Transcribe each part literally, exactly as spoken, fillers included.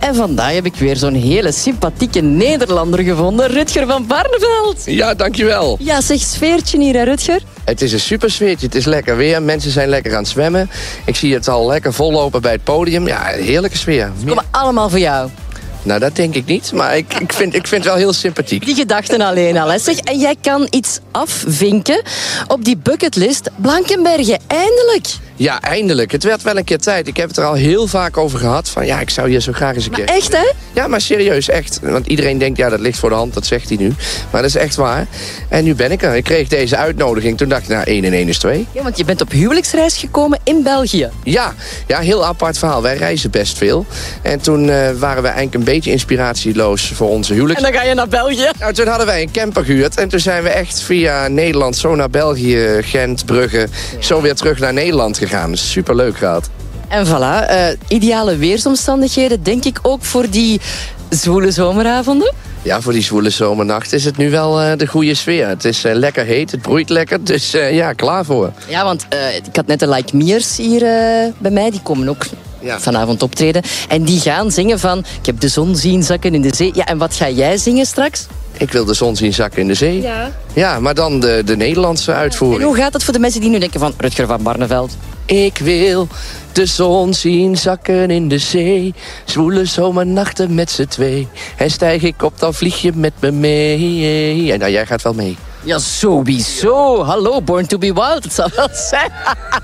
En vandaag heb ik weer zo'n hele sympathieke Nederlander gevonden. Rutger van Barneveld. Ja, dankjewel. Ja, zeg, sfeertje hier, hè, Rutger? Het is een super sfeertje. Het is lekker weer. Mensen zijn lekker aan het zwemmen. Ik zie het al lekker vollopen bij het podium. Ja, een heerlijke sfeer. Ze komen allemaal voor jou. Nou, dat denk ik niet. Maar ik, ik, vind, ik vind het wel heel sympathiek. Die gedachten alleen al, hè. Zeg, en jij kan iets afvinken op die bucketlist. Blankenberge, eindelijk. Ja, eindelijk. Het werd wel een keer tijd. Ik heb het er al heel vaak over gehad. Van ja, ik zou hier zo graag eens een Maar keer... echt, hè? Ja, maar serieus, echt. Want iedereen denkt, ja, dat ligt voor de hand. Dat zegt hij nu. Maar dat is echt waar. En nu ben ik er. Ik kreeg deze uitnodiging. Toen dacht ik, nou, één en één is twee. Ja, want je bent op huwelijksreis gekomen in België. Ja, ja, heel apart verhaal. Wij reizen best veel. En toen uh, waren we eigenlijk een beetje inspiratieloos voor onze huwelijk. En dan ga je naar België. Nou, toen hadden wij een camper gehuurd. En toen zijn we echt via Nederland zo naar België, Gent, Brugge... Ja. Zo weer terug naar Nederland gegaan. Superleuk gehad. En voilà, uh, ideale weersomstandigheden, denk ik ook voor die zwoele zomeravonden. Ja, voor die zwoele zomernacht is het nu wel uh, de goede sfeer. Het is uh, lekker heet, het broeit lekker, dus uh, ja, klaar voor. Ja, want uh, ik had net de Like Meers hier uh, bij mij, die komen ook ja. vanavond optreden. En die gaan zingen van, ik heb de zon zien zakken in de zee. Ja, en wat ga jij zingen straks? Ik wil de zon zien zakken in de zee. Ja, ja maar dan de, de Nederlandse uitvoering. En hoe gaat het voor de mensen die nu denken van Rutger van Barneveld? Ik wil de zon zien zakken in de zee. Zwoele zomernachten met z'n twee. En stijg ik op, dan vlieg je met me mee. En nou, jij gaat wel mee. Ja, sowieso. Hallo, Born to be Wild, het zal wel zijn.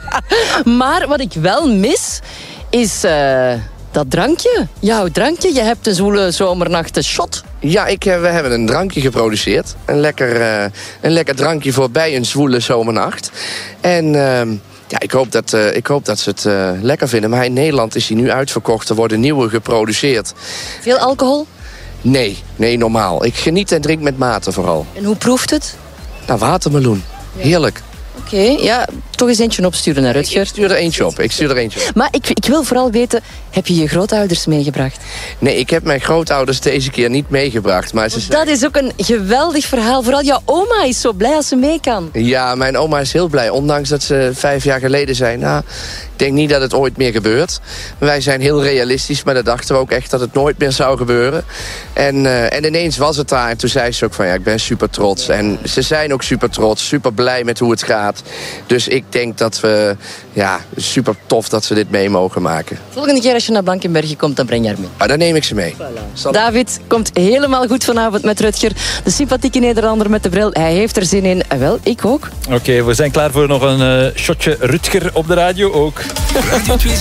Maar wat ik wel mis, is uh, dat drankje. Jouw drankje. Je hebt een zwoele zomernachten shot. Ja, ik, we hebben een drankje geproduceerd. Een lekker, uh, een lekker drankje voor bij een zwoele zomernacht. En... Uh, Ja, ik hoop, dat, uh, ik hoop dat ze het uh, lekker vinden. Maar in Nederland is hij nu uitverkocht. Er worden nieuwe geproduceerd. Veel alcohol? Nee, nee, normaal. Ik geniet en drink met mate vooral. En hoe proeft het? Nou, watermeloen. Ja. Heerlijk. Oké, okay, ja, toch eens eentje opsturen naar Rutger. Ik stuur er eentje op, ik stuur er eentje op. Maar ik, ik wil vooral weten, heb je je grootouders meegebracht? Nee, ik heb mijn grootouders deze keer niet meegebracht. Maar ze dat is ook een geweldig verhaal. Vooral jouw oma is zo blij als ze mee kan. Ja, mijn oma is heel blij. Ondanks dat ze vijf jaar geleden zei... Nou, ik denk niet dat het ooit meer gebeurt. Wij zijn heel realistisch, maar dat dachten we ook echt dat het nooit meer zou gebeuren. En, uh, en ineens was het daar. En toen zei ze ook van, ja, ik ben super trots. En ze zijn ook super trots, super blij met hoe het gaat. Dus ik denk dat we, ja, super tof dat ze dit mee mogen maken. Volgende keer als je naar Blankenberge komt, dan breng je haar mee. Ah, dan neem ik ze mee. Voilà. David komt helemaal goed vanavond met Rutger. De sympathieke Nederlander met de bril. Hij heeft er zin in. En wel, ik ook. Oké, okay, we zijn klaar voor nog een uh, shotje Rutger op de radio ook.